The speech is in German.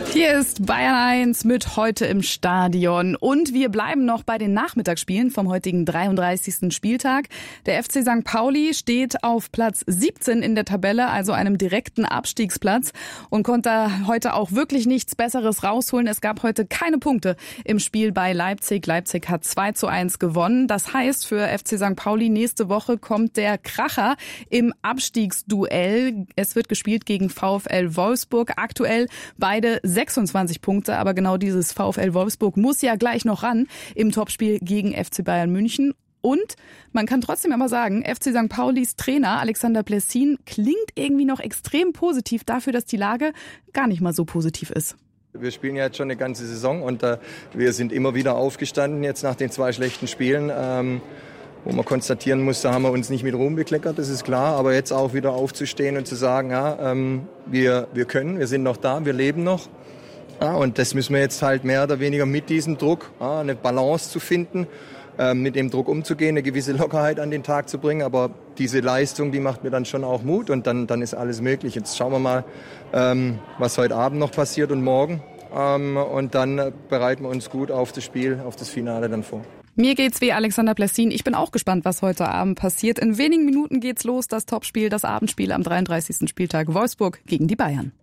Hier ist Bayern 1 mit heute im Stadion. Und wir bleiben noch bei den Nachmittagsspielen vom heutigen 33. Spieltag. Der FC St. Pauli steht auf Platz 17 in der Tabelle, also einem direkten Abstiegsplatz, und konnte heute auch wirklich nichts Besseres rausholen. Es gab heute keine Punkte im Spiel bei Leipzig. Leipzig hat 2:1 gewonnen. Das heißt, für FC St. Pauli nächste Woche kommt der Kracher im Abstiegsduell. Es wird gespielt gegen VfL Wolfsburg. Aktuell beide 26 Punkte, aber genau dieses VfL Wolfsburg muss ja gleich noch ran im Topspiel gegen FC Bayern München. Und man kann trotzdem aber sagen, FC St. Paulis Trainer Alexander Plessin klingt irgendwie noch extrem positiv dafür, dass die Lage gar nicht mal so positiv ist. Wir spielen ja jetzt schon eine ganze Saison und wir sind immer wieder aufgestanden jetzt nach den 2 schlechten Spielen. Wo man konstatieren muss, da haben wir uns nicht mit Ruhm bekleckert, das ist klar. Aber jetzt auch wieder aufzustehen und zu sagen, ja, wir können, wir sind noch da, wir leben noch. Ja, und das müssen wir jetzt halt mehr oder weniger mit diesem Druck, eine Balance zu finden, mit dem Druck umzugehen, eine gewisse Lockerheit an den Tag zu bringen. Aber diese Leistung, die macht mir dann schon auch Mut und dann ist alles möglich. Jetzt schauen wir mal, was heute Abend noch passiert und morgen. Und dann bereiten wir uns gut auf das Spiel, auf das Finale dann vor. Mir geht's wie Alexander Plessin. Ich bin auch gespannt, was heute Abend passiert. In wenigen Minuten geht's los, das Topspiel, das Abendspiel am 33. Spieltag Wolfsburg gegen die Bayern.